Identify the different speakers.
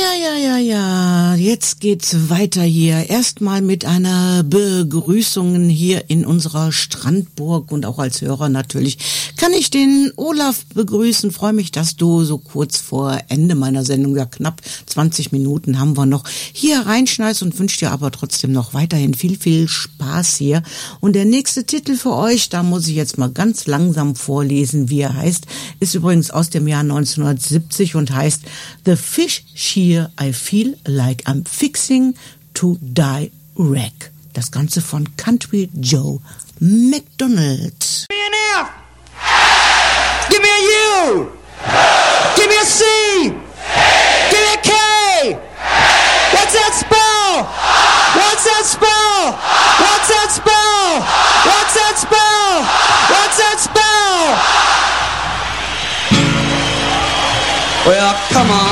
Speaker 1: Ja, jetzt geht's weiter hier. Erstmal mit einer Begrüßung hier in unserer Strandburg und auch als Hörer natürlich kann ich den Olaf begrüßen. Freue mich, dass du so kurz vor Ende meiner Sendung, ja knapp 20 Minuten haben wir noch, hier reinschneidest und wünsche dir aber trotzdem noch weiterhin viel Spaß hier. Und der nächste Titel für euch, da muss ich jetzt mal ganz langsam vorlesen, wie er heißt, ist übrigens aus dem Jahr 1970 und heißt The Fish Shear I Feel Like I'm Fixing to Die Wreck. Das Ganze von Country Joe McDonald.
Speaker 2: Give me an F. Give me a U. Give me a C. Give me a K. What's that spell? What's that spell? What's that spell? What's that spell? What's that spell? Well, come on.